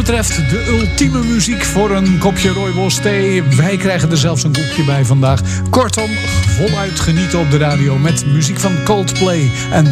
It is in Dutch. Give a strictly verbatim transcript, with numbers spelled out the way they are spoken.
betreft de ultieme muziek voor een kopje rooibos thee. Wij krijgen er zelfs een koekje bij vandaag. Kortom, voluit genieten op de radio met muziek van Coldplay en